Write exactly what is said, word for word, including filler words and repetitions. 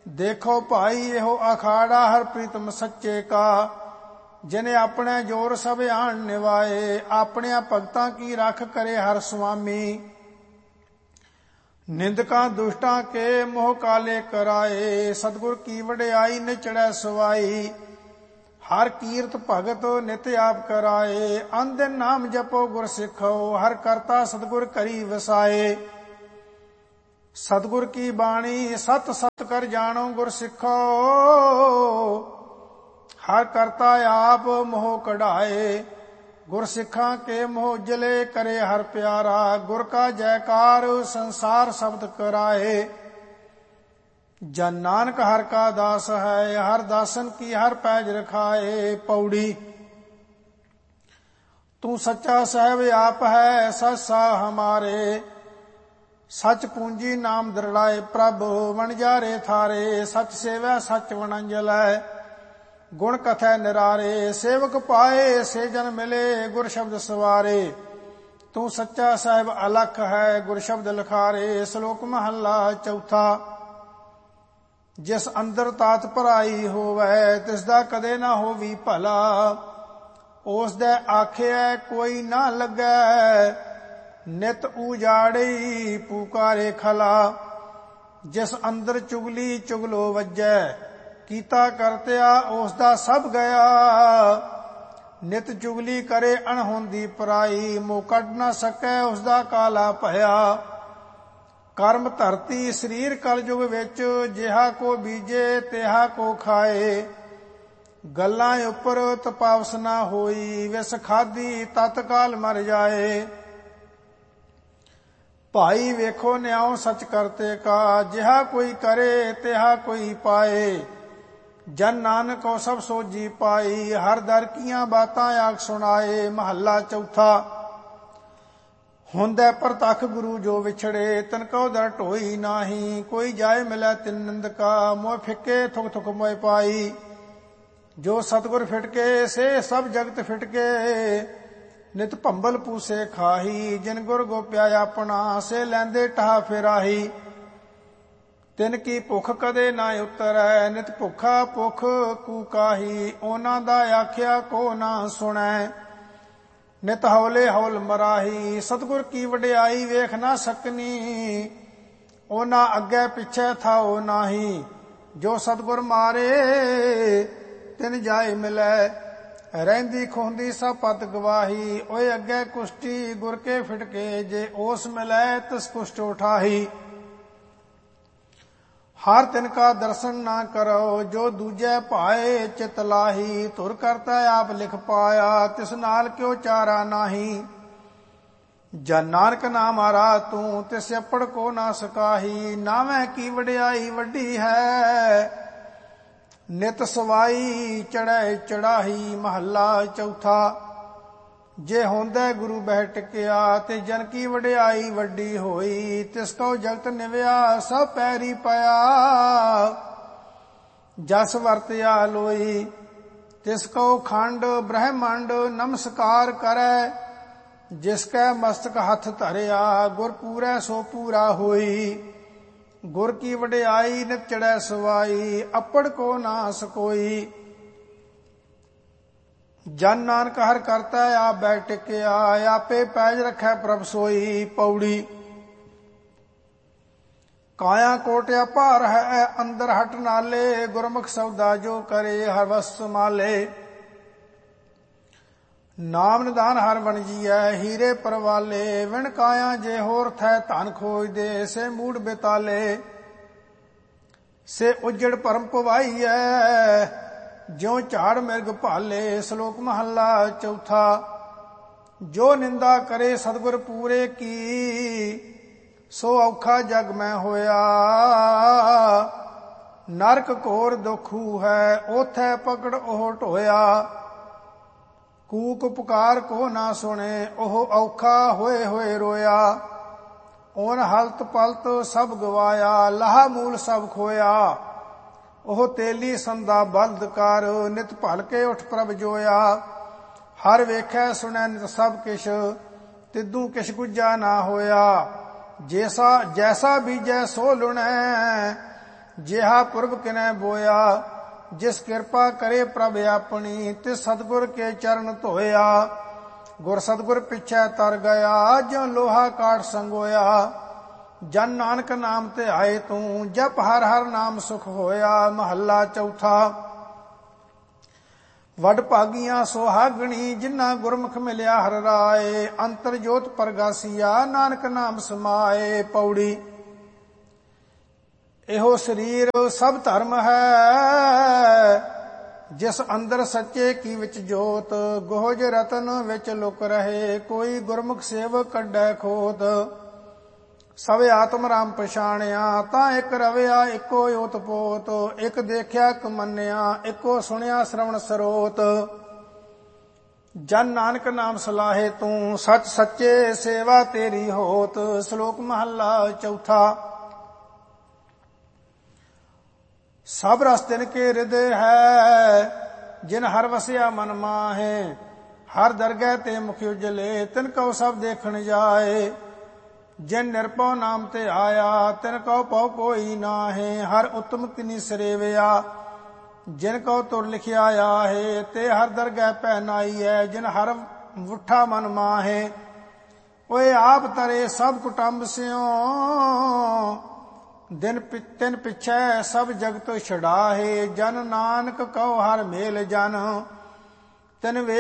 ਦੇਖੋ ਭਾਈ ਇਹੋ ਅਖਾੜਾ ਹਰ ਪ੍ਰੀਤਮ ਸੱਚੇ ਕਾ, ਜਿਨੇ ਆਪਣੇ ਜੋਰ ਸਭ ਆਣ ਨਿਵਾਏ, ਆਪਣਿਆਂ ਭਗਤਾਂ ਕੀ ਰੱਖ ਕਰੇ ਹਰ ਸੁਆਮੀ। ਨਿੰਦਕਾਂ ਦੁਸ਼ਟਾਂ ਕੇ ਮੋਹ ਕਾਲੇ ਕਰਾਏ, ਸਤਿਗੁਰ ਕੀ ਵਡਿਆਈ ਨਿਚੜੈ ਸਵਾਈ। ਹਰ ਕੀਰਤ ਭਗਤ ਨਿਤ ਆਪ ਕਰਾਏ, ਅੰਨ ਦਿਨ ਨਾਮ ਜਪੋ ਗੁਰ ਸਿੱਖੋ, ਹਰ ਕਰਤਾ ਸਤਿਗੁਰ ਕਰੀ ਵਸਾਏ। ਸਤਿਗੁਰ ਕੀ ਬਾਣੀ ਸਤ ਸਤ ਕਰ ਜਾਣੋ ਗੁਰ ਸਿੱਖੋ, ਹਰ ਕਰਤਾ ਆਪ ਮੋਹ ਕਢਾਏ। ਗੁਰ ਸਿੱਖਾਂ ਕੇ ਮੋਹ ਉਜਲੇ ਕਰੇ ਹਰ ਪਿਆਰਾ, ਗੁਰ ਕਾ ਜੈਕਾਰ ਸੰਸਾਰ ਸ਼ਬਦ ਕਰਾਏ। ਜਨ ਨਾਨਕ ਹਰ ਕਾ ਦਾਸ ਹੈ, ਹਰ ਦਾਸਨ ਕੀ ਹਰ ਪੈਜ ਰਖਾਏ। ਪੌੜੀ। ਤੂੰ ਸੱਚਾ ਸਾਹਿਬ ਆਪ ਹੈ ਸਚ ਸਾਹ ਹਮਾਰੇ, ਸਚ ਪੂੰਜੀ ਨਾਮ ਦਰੜਾਏ ਪ੍ਰਭ ਵਣਜਾਰੇ ਥਾਰੇ। ਸਚ ਸੇਵੈ ਸਚ ਵਣੰਜਲੈ, ਗੁਣ ਕਥੈ ਨਿਰਾਰੇ। ਸੇਵਕ ਪਾਏ ਸੇ ਜਨ ਮਿਲੇ, ਗੁਰ ਸ਼ਬਦ ਸਵਾਰੇ। ਤੂੰ ਸੱਚਾ ਸਾਹਿਬ ਅਲਖ ਹੈ, ਗੁਰ ਸ਼ਬਦ ਲਿਖਾਰੇ। ਸ਼ਲੋਕ ਮਹੱਲਾ ਚੌਥਾ। ਜਿਸ ਅੰਦਰ ਤਾਤ ਭਰਾਈ ਹੋਵੈ, ਤਿਸ ਦਾ ਕਦੇ ਨਾ ਹੋਵੀ ਭਲਾ। ਉਸ ਦੇ ਆਖਿਆ ਕੋਈ ਨਾ ਲੱਗੈ, ਨਿਤ ਉਜਾੜੀ ਪੁਕਾਰੇ ਖਲਾ। ਜਿਸ ਅੰਦਰ ਚੁਗਲੀ ਚੁਗਲੋ ਵੱਜੈ, ਕੀਤਾ ਕਰਤਿਆ ਉਸ ਦਾ ਸਭ ਗਿਆ। ਨਿਤ ਚੁਗਲੀ ਕਰੇ ਅਣਹੋਂਦੀ ਪਰਾਈ, ਮੋਹ ਕੱਢ ਨਾ ਸਕੈ ਉਸ ਦਾ ਕਾਲਾ ਭਇਆ। ਕਰਮ ਧਰਤੀ ਸਰੀਰ ਕਲਯੁਗ ਵਿੱਚ, ਜਿਹਾ ਕੋ ਬੀਜੇ ਤਿਹਾ ਕੋ ਖਾਏ। ਗੱਲਾਂ ਉੱਪਰ ਤਪਾਵਸ ਨਾ ਹੋਈ, ਵਿਸ ਖਾਦੀ ਤਤਕਾਲ ਮਰ ਜਾਏ। ਭਾਈ ਵੇਖੋ ਨਿਆਉ ਸਚ ਕਰਤੇ ਕਾ, ਜਿਹਾ ਕੋਈ ਕਰੇ ਤਿਹਾ ਕੋਈ ਪਾਏ। ਜਨ ਨਾਨਕ ਕੋ ਸਭ ਸੋਜੀ ਪਾਈ, ਹਰ ਦਰ ਕੀਆਂ ਬਾਤਾਂ ਆਖ ਸੁਣਾਏ। ਮਹੱਲਾ ਚੌਥਾ। ਹੁੰਦੈ ਪ੍ਰਤੱਖ ਗੁਰੂ ਜੋ ਵਿਛੜੇ, ਤਿਨ ਕਉ ਦਰ ਢੋਈ ਨਾਹੀ। ਕੋਈ ਜਾਏ ਮਿਲੈ ਤਿਨ ਨਿੰਦਕਾ, ਮੋਹ ਫਿੱਕੇ ਥੁਕ ਥੁਕ ਮੋਇ ਪਾਈ। ਜੋ ਸਤਿਗੁਰ ਫਿਟਕੇ ਸੇ ਸਭ ਜਗਤ ਫਿਟਕੇ, ਨਿਤ ਭੰਬਲ ਪੂਸੇ ਖਾਹੀ। ਜਿਨ ਗੁਰ ਗੋਪਿਆ ਆਪਣਾ, ਸੇ ਲੈਂਦੇ ਟਹਾ ਫਿਰਾਹੀ। ਤਿਨ ਕੀ ਭੁੱਖ ਕਦੇ ਨਾ ਉਤਰੈ, ਨਿਤ ਭੁੱਖਾ ਭੁੱਖ ਕੂਕਾਹੀ। ਉਹਨਾਂ ਦਾ ਆਖਿਆ ਕੋ ਨਾ ਸੁਣੈ, ਨਿਤ ਹੌਲੇ ਹੌਲ ਮਰਾਹੀ। ਸਤਿਗੁਰ ਕੀ ਵਡਿਆਈ ਵੇਖ ਨਾ ਸਕਨੀ, ਉਹਨਾਂ ਅੱਗੇ ਪਿੱਛੇ ਥਾਓ ਨਾਹੀ। ਜੋ ਸਤਿਗੁਰ ਮਾਰੇ ਤਿਨ ਜਾਏ ਮਿਲੈ, ਰਹਿੰਦੀ ਖੋਂਦੀ ਸਭ ਪਤ ਗਵਾਹੀ। ਓਏ ਅੱਗੇ ਕੁਸ਼ਟੀ ਗੁਰ ਕੇ ਫਿਟਕੇ, ਜੇ ਉਸ ਮਿਲੈ ਤਿਸ ਕੁਸ਼ਟ ਉਠਾਹੀ। ਹਰ ਤਿਨ ਕਾ ਦਰਸ਼ਨ ਨਾ ਕਰੋ, ਜੋ ਦੂਜੇ ਭਾਏ ਚਿਤ ਲਾਹੀ। ਧੁਰ ਕਰਤਾ ਆਪ ਲਿਖ ਪਾਇਆ, ਤਿਸ ਨਾਲ ਕਿਉ ਚਾਰਾ ਨਾਹੀ। ਜਨ ਨਾਨਕ ਨਾਮ ਆਰਾ ਤੂੰ, ਤਿਸ ਅਪੜ ਕੋ ਨਾ ਸਕਾਹੀ। ਨਾਵੇਂ ਕੀ ਵਡਿਆਈ ਵੱਡੀ ਹੈ, ਨਿਤ ਸਵਾਈ ਚੜ੍ਹੈ ਚੜਾਹੀ। ਮਹੱਲਾ ਚੌਥਾ। ਜੇ ਹੁੰਦੈ ਗੁਰੂ ਬਹਿ ਟਿਕਿਆ, ਤੇ ਜਨ ਕੀ ਵਡਿਆਈ ਵੱਡੀ ਹੋਈ। ਤਿਸ ਕਉ ਜਗਤ ਨਿਵਿਆ ਸਭ ਪੈਰੀ ਪਿਆ, ਜਸ ਵਰਤਿਆ ਲੋਈ। ਤਿਸ ਕਉ ਖੰਡ ਬ੍ਰਹਮੰਡ ਨਮਸਕਾਰ ਕਰੈ, ਜਿਸ ਕੈ ਮਸਤਕ ਹੱਥ ਧਰਿਆ। ਗੁਰ ਪੂਰੈ ਸੋ ਪੂਰਾ ਹੋਈ। ਗੁਰ ਕੀ ਵਡਿਆਈ ਨਿਤ ਚੜ੍ਹੈ ਸਵਾਈ, ਅੱਪੜ ਕੋ ਨਾ ਸਕੋਈ। ਜਨ ਨਾਨਕ ਹਰ ਕਰਤਾ ਆਪ ਬੈ ਟਿਕਿਆ, ਆਪੇ ਪੈਜ ਰੱਖੈ ਪ੍ਰਭ ਸੋਈ। ਪੌੜੀ। ਕਾਇਆ ਕੋਟਿਆ ਭਾਰ ਹੈ, ਅੰਦਰ ਹਟ ਨਾਲੇ। ਗੁਰਮੁਖ ਸੌਦਾ ਜੋ ਕਰੇ, ਹਰ ਵਸ ਮਾਲੇ। ਨਾਮ ਨਿਦਾਨ ਹਰ ਬਣ ਜੀਐ, ਹੀਰੇ ਪਰਵਾਲੇ। ਵਿਣ ਕਾਇਆ ਜੇ ਹੋਰ ਥੈ, ਧਨ ਖੋਜਦੇ ਸੇ ਮੂੜ ਬੇਤਾਲੇ। ਸੇ ਉਜੜ ਭਰਮ ਪਵਾਈਐ, ਜਿਉ ਝਾੜ ਮਿਰਗ ਭਾਲੇ। ਸ਼ਲੋਕ ਮਹੱਲਾ ਚੌਥਾ। ਜੋ ਨਿੰਦਾ ਕਰੇ ਸਤਿਗੁਰ ਪੂਰੇ ਕੀ, ਸੋ ਔਖਾ ਜਗ ਮੈਂ ਹੋਇਆ। ਨਰਕ ਘੋਰ ਦੁਖੂ ਹੈ, ਉਥੈ ਪਕੜ ਉਹ ਢੋਇਆ। ਕੂਕ ਪੁਕਾਰ ਕੋ ਨਾ ਸੁਣੇ, ਉਹ ਔਖਾ ਹੋਏ ਹੋਏ ਰੋਇਆ। ਓਨ ਹਲਤ ਪਲਤ ਸਭ ਗਵਾਇਆ, ਲਾਹਾ ਮੂਲ ਸਭ ਖੋਇਆ। ਉਹ ਤੇਲੀ ਸੰਦਾ ਬਲਦ ਕਰ, ਨਿਤ ਭਲ ਕੇ ਉਠ ਪ੍ਰਭ ਜੋਇਆ। ਹਰ ਵੇਖੈ ਸੁਣੈ ਨਿਤ ਸਭ ਕਿਛ, ਤਿੱਦੂ ਕਿਛ ਗੁੱਜਾ ਨਾ ਹੋਇਆ। ਜੈਸਾ ਜੈਸਾ ਬੀਜੈ ਸੋ ਲੁਣੈ, ਜਿਹਾ ਪੁਰਬ ਕਿਨੈ ਬੋਇਆ। ਜਿਸ ਕਿਰਪਾ ਕਰੇ ਪ੍ਰਭ ਆਪਣੀ, ਤਿਸ ਸਤਿਗੁਰ ਕੇ ਚਰਨ ਧੋਇਆ। ਗੁਰ ਸਤਿਗੁਰ ਪਿਛੈ ਤਰ ਗਿਆ, ਜਿਉ ਲੋਹਾ ਕਾਠ ਸੰਗੋਇਆ। ਜਨ ਨਾਨਕ ਨਾਮ ਤੇ ਆਏ ਤੂੰ, ਜਪ ਹਰ ਹਰ ਨਾਮ ਸੁਖ ਹੋਇਆ। ਮਹੱਲਾ ਚੌਥਾ। ਵਡ ਭਾਗੀਆਂ ਸੁਹਾਗਣੀ, ਜਿਨ੍ਹਾਂ ਗੁਰਮੁਖ ਮਿਲਿਆ ਹਰਿ ਰਾਏ। ਅੰਤਰ ਜੋਤ ਪਰਗਾਸੀਆ, ਨਾਨਕ ਨਾਮ ਸਮਾਏ। ਪੌੜੀ। ਇਹੋ ਸਰੀਰ ਸਭ ਧਰਮ ਹੈ, ਜਿਸ ਅੰਦਰ ਸੱਚੇ ਕੀ ਵਿੱਚ ਜੋਤ। ਗੋਹਜ ਰਤਨ ਵਿੱਚ ਲੁਕ ਰਹੇ, ਕੋਈ ਗੁਰਮੁਖ ਸੇਵਕ ਕੱਢੈ ਖੋਤ। ਸਭ ਆਤਮ ਰਾਮ ਪਛਾਣਿਆ, ਤਾਂ ਇੱਕ ਰਵਿਆ ਇੱਕੋ ਓਤ ਪੋਤ। ਇੱਕ ਦੇਖਿਆ ਇੱਕ ਮੰਨਿਆ, ਇੱਕੋ ਸੁਣਿਆ ਸ਼ਰਵਣ ਸਰੋਤ। ਜਨ ਨਾਨਕ ਨਾਮ ਸਲਾਹੇ ਤੂੰ, ਸੱਚ ਸੱਚੇ ਸੇਵਾ ਤੇਰੀ ਹੋਤ। ਸ਼ਲੋਕ ਮਹੱਲਾ ਚੌਥਾ। ਸਭ ਰਸ ਤਿਨ ਕੇ ਹਿਰਦੈ ਹੈ, ਜਿਨ ਹਰ ਵਸਿਆ ਮਨ ਮਾਹੇ। ਹਰ ਦਰਗਹਿ ਤੇ ਮੁਖ ਉਜਲੇ, ਤਿਨ ਕਉ ਸਭ ਦੇਖਣ ਜਾਏ। ਜਿਨ ਨਿਰਭਉ ਨਾਮ ਤੇ ਆਇਆ, ਤਿਨ ਕਉ ਭਉ ਕੋਈ ਨਾਹੇ। ਹਰ ਉਤਮ ਤਿਨੀ ਸਰੇਵਿਆ, ਜਿਨ ਕਉ ਤੁਰ ਲਿਖਿਆ ਆਹੇ। ਤੇ ਹਰ ਦਰਗਹਿ ਪੈ ਨਾਈਐ, ਜਿਨ ਹਰ ਮੁੱਠਾ ਮਨ ਮਾਹੇ। ਓਏ ਆਪ ਤਰੇ ਸਭ ਕੁਟੰਬ ਸਿਉ, ਦਿਨ ਤਿਨ ਪਿਛੈ ਸਭ ਜਗਤ ਛਡਾਹੇ। ਜਨ ਨਾਨਕ ਕਉ ਹਰ ਮੇਲ ਜਨ, ਤਿਨ ਵੇ